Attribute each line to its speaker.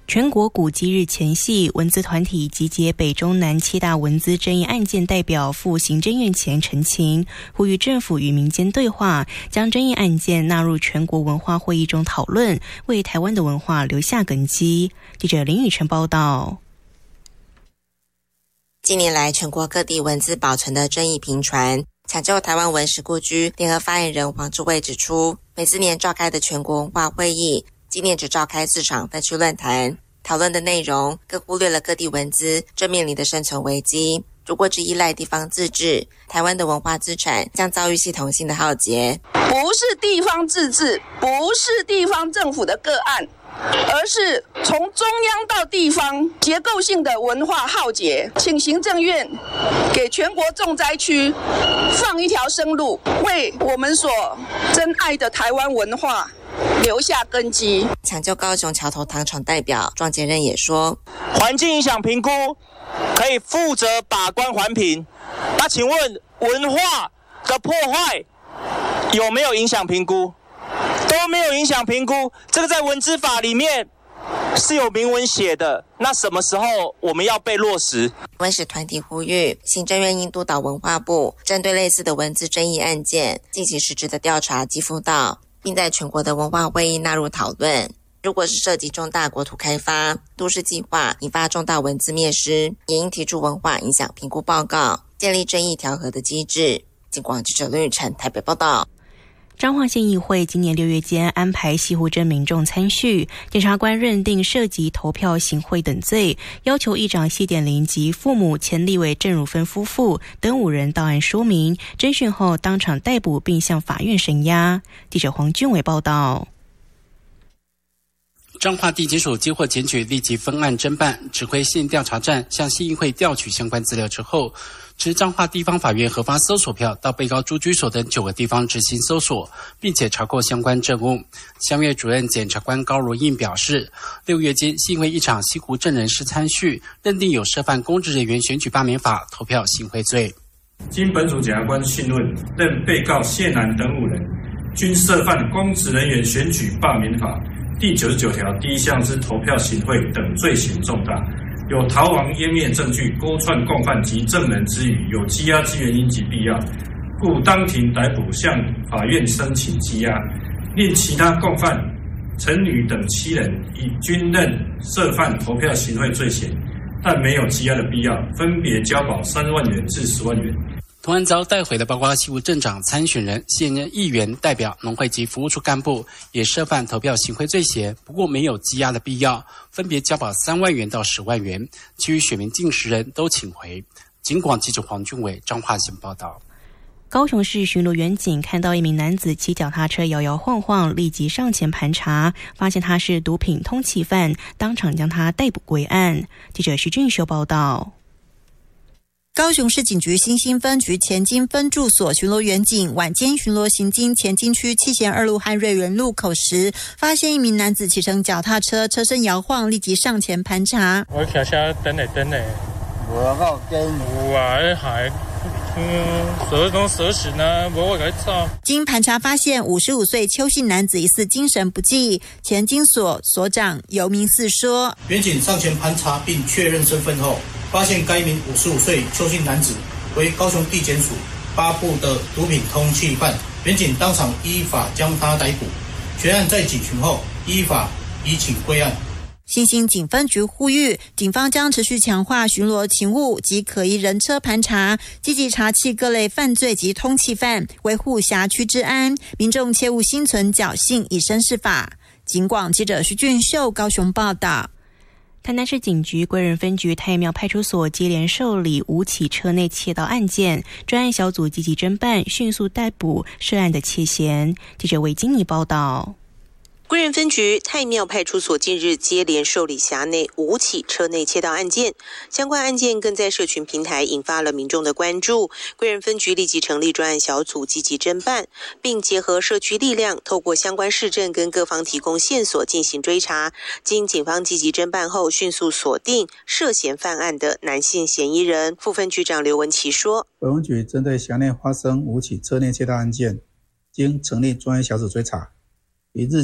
Speaker 1: 全国古迹日前夕，文资团体集结北中南7大文资争议案件代表赴行政院前陈情，呼吁政府与民间对话，将争议案件纳入全国文化会议中讨论，为台湾的文化留下根基。记者林宇晨报道。
Speaker 2: 近年来，全国各地文字保存的争议频传。抢救台湾文史故居联合发言人黄志伟指出，每4年召开的全国文化会议，今年只召开4场分区论坛，讨论的内容更忽略了各地文资正面临的生存危机。如果只依赖地方自治，台湾的文化资产将遭遇系统性的浩劫。
Speaker 3: 不是地方自治，不是地方政府的个案，而是从中央到地方结构性的文化浩劫。请行政院给全国重灾区放一条生路，为我们所珍爱的台湾文化留下根基。
Speaker 2: 抢救高雄桥头糖厂代表庄杰任也说，
Speaker 4: 环境影响评估可以负责把关环评，那请问文化的破坏有没有影响评估？都没有影响评估，这个在文资法里面是有明文写的，那什么时候我们要被落实？
Speaker 2: 文史团体呼吁行政院应督导文化部针对类似的文资争议案件进行实质的调查及辅导，并在全国的文化会议纳入讨论。如果是涉及重大国土开发、都市计划引发重大文资灭失，也应提出文化影响评估报告，建立争议调和的机制。警广记者林宇晨台北报道。
Speaker 1: 彰化县议会今年6月间安排西湖镇民众参叙，检察官认定涉及投票行贿等罪，要求议长谢点玲及父母前立委郑汝芬夫妇等5人到案说明，侦讯后当场逮捕并向法院声押。记者黄俊伟报道。
Speaker 5: 彰化地检署接获检举，立即分案侦办，指挥县调查站向县议会调取相关资料之后，持彰化地方法院核发搜索票到被告住居所等9个地方执行搜索，并且查扣相关证物。乡院主任检察官高如印表示，6月间县议会一场西湖镇人士参叙，认定有涉犯公职人员选举罢免法投票行贿罪。
Speaker 6: 经本署检察官讯问，认被告谢南等5人均涉犯公职人员选举罢免法第99条第1项之投票行贿等罪行重大，有逃亡湮灭证据、勾串共犯及证人之余，有羁押之原因及必要，故当庭逮捕，向法院申请羁押，令其他共犯陈女等7人已均认涉犯投票行贿罪嫌，但没有羁押的必要，分别交保3万元至10万元。
Speaker 5: 同案遭带回的包括西湖镇长参选人、现任议员代表、农会及服务处干部，也涉犯投票行贿罪嫌，不过没有羁押的必要，分别交保3万元到10万元。其余选民近10人都请回。警广记者黄俊伟彰化县报道。
Speaker 1: 高雄市巡逻员警看到一名男子骑脚踏车摇摇晃晃，立即上前盘查，发现他是毒品通缉犯，当场将他逮捕归案。记者徐俊修报道。
Speaker 7: 高雄市警局新兴分局前金分驻所巡逻员警晚间巡逻行经前金区7贤2路和瑞园路口时，发现一名男子骑乘脚踏车，车身摇晃，立即上前盘查。
Speaker 8: 我骑车等下，
Speaker 9: 我靠跟
Speaker 8: 有啊，还蛇中蛇死呢，我给照。
Speaker 7: 经盘查发现，55岁邱姓男子疑似精神不济。前金所所长尤明四说，
Speaker 10: 员警上前盘查并确认身份后，发现该名55岁邱姓男子为高雄地检署8部的毒品通缉犯，员警当场依法将他逮捕，全案在警询后依法移请归案。
Speaker 7: 新兴警分局呼吁，警方将持续强化巡逻勤务及可疑人车盘查，积极查缉各类犯罪及通缉犯，维护辖区治安，民众切勿心存侥幸，以身试法。警广记者徐俊秀高雄报道。
Speaker 1: 台南市警局归仁分局太庙派出所接连受理5起车内窃盗案件，专案小组积极侦办，迅速逮捕涉案的窃嫌。记者韦金妮报道。
Speaker 11: 归仁分局太庙派出所近日接连受理辖内5起车内窃盗案件，相关案件更在社群平台引发了民众的关注。归仁分局立即成立专案小组，积极侦办，并结合社区力量，透过相关市政跟各方提供线索进行追查。经警方积极侦办后，迅速锁定涉嫌犯案的男性嫌疑人。副分局长刘文琪说，
Speaker 12: 本分局针对辖内发生5起车内窃盗案件，经成立专案小组追查，于日